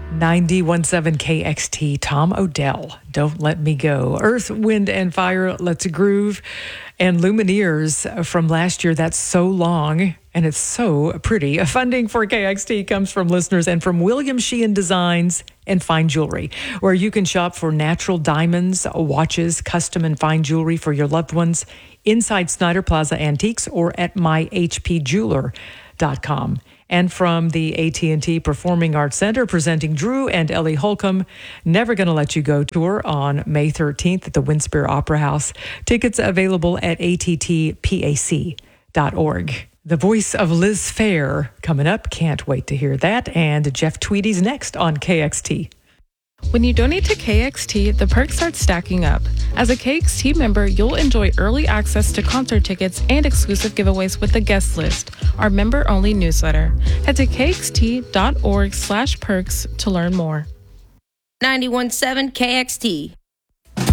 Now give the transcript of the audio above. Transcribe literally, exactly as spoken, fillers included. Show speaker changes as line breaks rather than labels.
ninety-one point seven K X T, Tom Odell, Don't Let Me Go. Earth, Wind, and Fire, Let's Groove. And Lumineers from last year, That's So Long, and It's So Pretty. Funding for K X T comes from listeners and from William Sheehan Designs and Fine Jewelry, where you can shop for natural diamonds, watches, custom and fine jewelry for your loved ones inside Snyder Plaza Antiques or at my h p jeweler dot com. And from the A T and T Performing Arts Center, presenting Drew and Ellie Holcomb, Never Gonna Let You Go tour on May thirteenth at the Winspear Opera House. Tickets available at a t t pac dot org. The voice of Liz Phair coming up. Can't wait to hear that. And Jeff Tweedy's next on K X T.
When you donate to K X T, the perks start stacking up. As a K X T member, you'll enjoy early access to concert tickets and exclusive giveaways with the guest list, our member-only newsletter. Head to k x t dot org slash perks to learn more.
ninety-one point seven K X T.